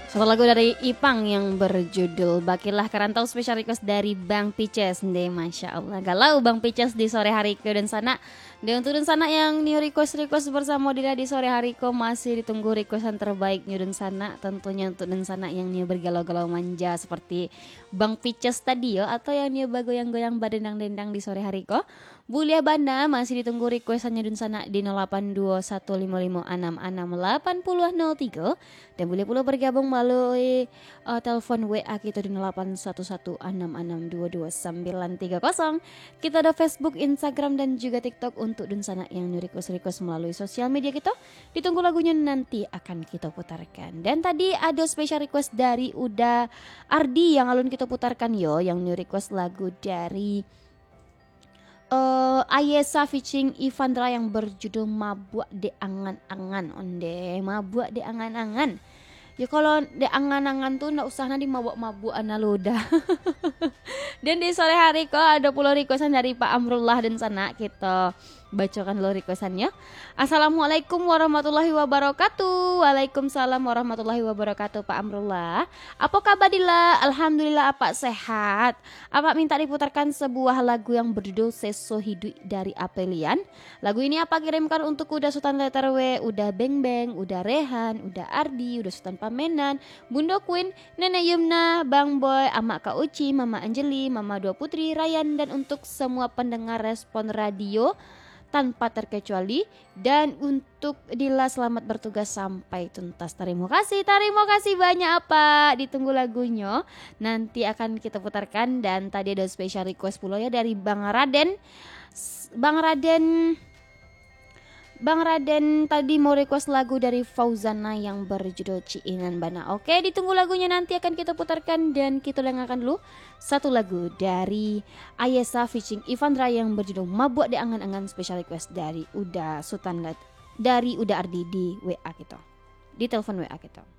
Satu lagu dari Ipang yang berjudul Bakilah Kerantau, special request dari Bang Pices deh. Masya Allah, galau Bang Pices di sore hari ke dan sana. Dan untuk dan sana yang new request bersama Dira di sore hari ko masih ditunggu requestan terbaik new dan sana. Tentunya untuk dan sana yang new bergalau-galau manja seperti Bang Pices tadi yo, atau yang new bagoyang-goyang badendang-dendang di sore hari ko. Bulia Banda masih ditunggu requestannya dan sana di 082155668003 dan boleh pula bergabung melalui telepon WA kita di 081166222930. Kita ada Facebook, Instagram dan juga TikTok untuk dan sana yang request melalui sosial media kita. Ditunggu lagunya nanti akan kita putarkan. Dan tadi ada special request dari Uda Ardi yang alun kita putarkan yo, yang new request lagu dari Ayesa featuring Ivandra yang berjudul Mabuk di Angan-Angan. Onde mabuk di angan-angan. Ya kalau di angan-angan tuh ndak usah nanti mabuk-mabuk analoda. Dan di sore hari kok ada pula requestan dari Pak Amrullah dan sana kita bacakan dulu requestannya. Assalamualaikum warahmatullahi wabarakatuh. Waalaikumsalam warahmatullahi wabarakatuh Pak Amrullah. Apa kabar Dila? Alhamdulillah apa sehat. Apa minta diputarkan sebuah lagu yang berjudul Seso Hidup dari Apelian. Lagu ini apa kirimkan untuk Uda Sultan Letter W, Uda Beng Beng, Uda Rehan, Uda Ardi, Uda Sultan Pamenan, Bunda Queen, Nenek Yumna, Bang Boy, Amak Kak Uci, Mama Anjeli, Mama Dua Putri, Ryan dan untuk semua pendengar Respon Radio tanpa terkecuali, dan untuk Dila selamat bertugas sampai tuntas. Terima kasih banyak apa. Ditunggu lagunya nanti akan kita putarkan. Dan tadi ada special request pula ya dari Bang Raden tadi mau request lagu dari Fauzana yang berjudul Ciinan Bana. Oke, ditunggu lagunya nanti akan kita putarkan. Dan kita dengarkan dulu satu lagu dari Ayesa featuring Ivandra yang berjudul Mabuk di Angan-Angan, special request dari Uda Sultan dari Uda Ardi di WA kita, di telepon WA kita.